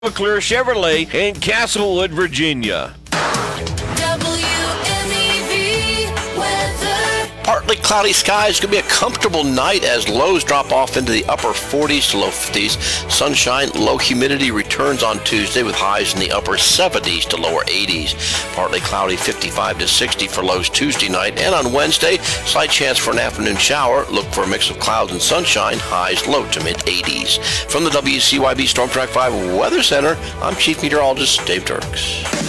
McClure Chevrolet in Castlewood, Virginia. Partly cloudy skies. Going to be a comfortable night as lows drop off into the upper 40s to low 50s. Sunshine, low humidity returns on Tuesday with highs in the upper 70s to lower 80s. Partly cloudy, 55 to 60 for lows Tuesday night. And on Wednesday, slight chance for an afternoon shower. Look for a mix of clouds and sunshine. Highs low to mid 80s. From the WCYB Storm Track 5 Weather Center, I'm Chief Meteorologist Dave Turks.